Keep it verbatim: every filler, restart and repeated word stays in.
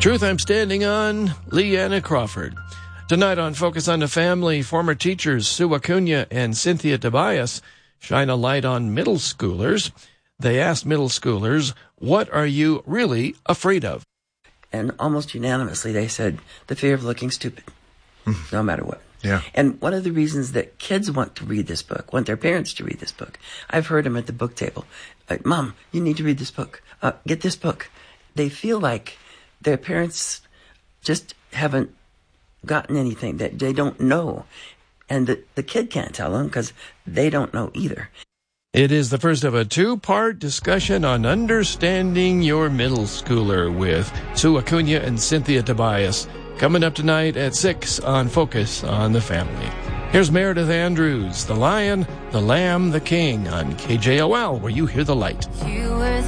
Truth I'm standing on, Leanna Crawford. Tonight on Focus on the Family, former teachers Sue Acuna and Cynthia Tobias shine a light on middle schoolers. They asked middle schoolers, what are you really afraid of? And almost unanimously they said, the fear of looking stupid, no matter what. Yeah. And one of the reasons that kids want to read this book, want their parents to read this book, I've heard them at the book table. Like, Mom, you need to read this book. Uh, get this book. They feel like their parents just haven't gotten anything, that they don't know. And the, the kid can't tell them because they don't know either. It is the first of a two-part discussion on understanding your middle schooler with Sue Acuna and Cynthia Tobias. Coming up tonight at six on Focus on the Family. Here's Meredith Andrews, The Lion, the Lamb, the King on K J O L, where you hear the light. You were